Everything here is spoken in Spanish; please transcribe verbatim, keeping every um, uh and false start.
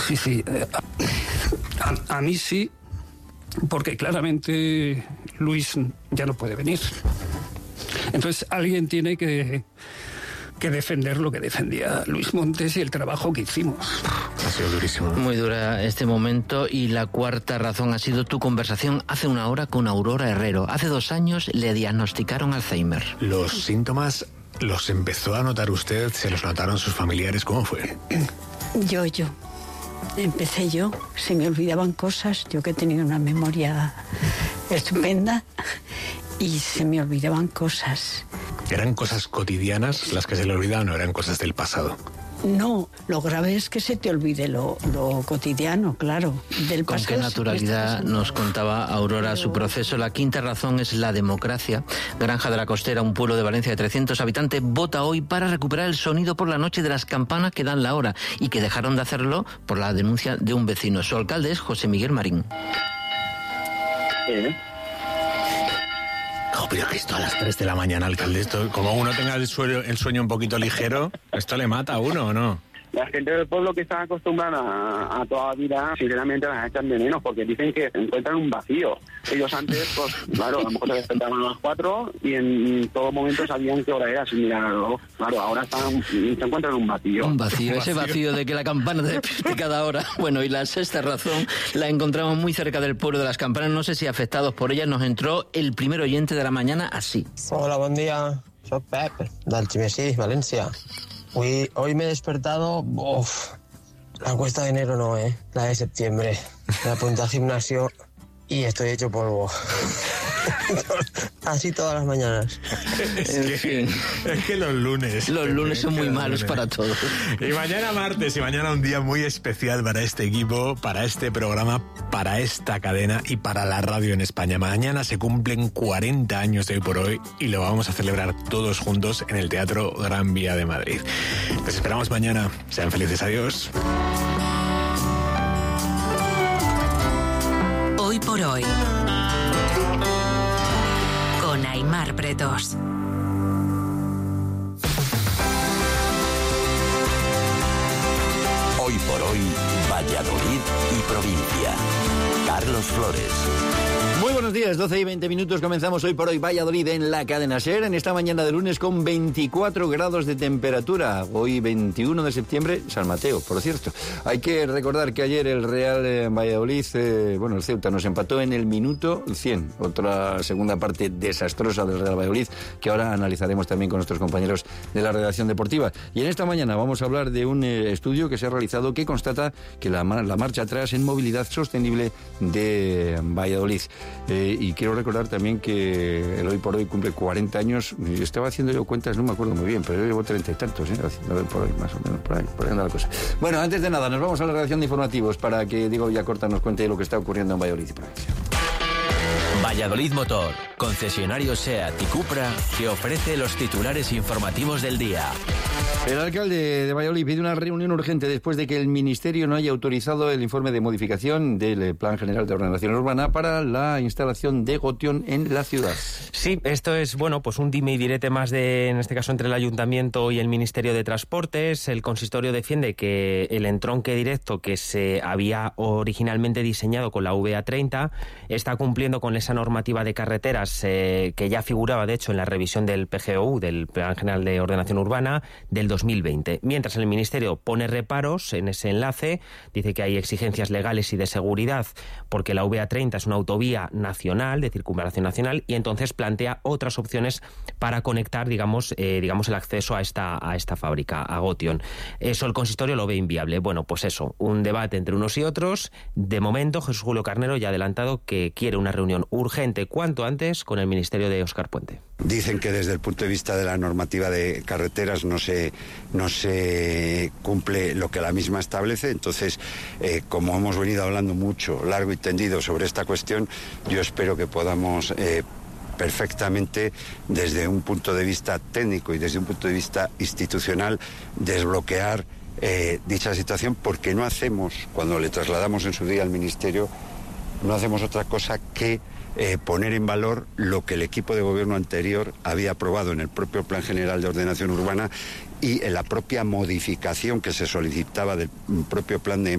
Sí, sí. A, a mí sí, porque claramente Luis ya no puede venir. Entonces alguien tiene que, que defender lo que defendía Luis Montes y el trabajo que hicimos. Ha sido durísimo. Muy dura este momento. Y la cuarta razón ha sido tu conversación hace una hora con Aurora Herrero. Hace dos años le diagnosticaron Alzheimer. ¿Los síntomas los empezó a notar usted? ¿Se los notaron sus familiares? ¿Cómo fue? Yo, yo. Empecé yo. Se me olvidaban cosas. Yo que he tenido una memoria estupenda. Y se me olvidaban cosas. ¿Eran cosas cotidianas las que se le olvidaban o eran cosas del pasado? No, lo grave es que se te olvide lo, lo cotidiano, claro. Del Con pasado qué naturalidad nos contaba Aurora su proceso. La quinta razón es la democracia. Granja de la Costera, un pueblo de Valencia de trescientos habitantes, vota hoy para recuperar el sonido por la noche de las campanas que dan la hora y que dejaron de hacerlo por la denuncia de un vecino. Su alcalde es José Miguel Marín. ¿Eh? Oh, pero que esto a las tres de la mañana, alcalde, esto, como uno tenga el sueño, el sueño un poquito ligero, ¿esto le mata a uno o no? La gente del pueblo que está acostumbrada a, a toda la vida, sinceramente las echan de menos, porque dicen que encuentran un vacío. Ellos antes, pues claro, a lo mejor se despertaban a las cuatro y en todo momento sabían qué hora era sin mirarlo. Claro, ahora están, se encuentran un vacío. Un vacío, ese vacío de que la campana te despierte cada hora. Bueno, y la sexta razón la encontramos muy cerca del pueblo de las campanas. No sé si afectados por ella nos entró el primer oyente de la mañana así. Hola, buen día. Soy Pep, d'Algemesí, Valencia. Hoy, hoy me he despertado, uf, la cuesta de enero no, ¿eh? La de septiembre. Me apunté al gimnasio y estoy hecho polvo. Así todas las mañanas. Es que, es que los lunes... Los lunes son muy malos para todos. Y mañana martes, y mañana un día muy especial para este equipo, para este programa, para esta cadena y para la radio en España. Mañana se cumplen cuarenta años de Hoy por Hoy y lo vamos a celebrar todos juntos en el Teatro Gran Vía de Madrid. Les esperamos mañana. Sean felices. Adiós. Hoy por Hoy. Con Aimar Bretos. Hoy por Hoy, Valladolid y provincia. Carlos Flores. Muy buenos días, doce y veinte minutos, comenzamos Hoy por Hoy Valladolid en la cadena SER, en esta mañana de lunes con veinticuatro grados de temperatura, hoy veintiuno de septiembre, San Mateo, por cierto. Hay que recordar que ayer el Real eh, Valladolid, eh, bueno, el Ceuta nos empató en el minuto cien, otra segunda parte desastrosa del Real Valladolid, que ahora analizaremos también con nuestros compañeros de la redacción deportiva. Y en esta mañana vamos a hablar de un eh, estudio que se ha realizado que constata que la, la marcha atrás en movilidad sostenible de Valladolid. Eh, y quiero recordar también que el Hoy por Hoy cumple cuarenta años. Estaba haciendo yo cuentas, no me acuerdo muy bien, pero yo llevo treinta y tantos, ¿eh? Haciendo Hoy por Hoy, más o menos, por ahí, por ahí anda la cosa. Bueno, antes de nada, nos vamos a la redacción de informativos para que Diego Villacorta nos cuente lo que está ocurriendo en Valladolid y provincia. Valladolid Motor, concesionario SEAT y Cupra, que ofrece los titulares informativos del día. El alcalde de Valladolid pide una reunión urgente después de que el Ministerio no haya autorizado el informe de modificación del Plan General de Ordenación Urbana para la instalación de Gotion en la ciudad. Sí, esto es, bueno, pues un dime y direte más de, en este caso, entre el Ayuntamiento y el Ministerio de Transportes. El consistorio defiende que el entronque directo que se había originalmente diseñado con la V A treinta está cumpliendo con esa normativa de carreteras eh, que ya figuraba, de hecho, en la revisión del P G O U, del Plan General de Ordenación Urbana, del dos mil veinte. Mientras el Ministerio pone reparos en ese enlace, dice que hay exigencias legales y de seguridad porque la V A treinta es una autovía nacional, de circunvalación nacional, y entonces plantea otras opciones para conectar, digamos, eh, digamos el acceso a esta, a esta fábrica, a Gotion. Eso el consistorio lo ve inviable. Bueno, pues eso, un debate entre unos y otros. De momento, Jesús Julio Carnero ya ha adelantado que quiere una reunión urgente cuanto antes con el Ministerio de Óscar Puente. Dicen que desde el punto de vista de la normativa de carreteras no se, no se cumple lo que la misma establece, entonces, eh, como hemos venido hablando mucho, largo y tendido sobre esta cuestión, yo espero que podamos eh, perfectamente, desde un punto de vista técnico y desde un punto de vista institucional, desbloquear eh, dicha situación, porque no hacemos, cuando le trasladamos en su día al Ministerio, no hacemos otra cosa que Eh, poner en valor lo que el equipo de gobierno anterior había aprobado en el propio Plan General de Ordenación Urbana y en la propia modificación que se solicitaba del propio plan de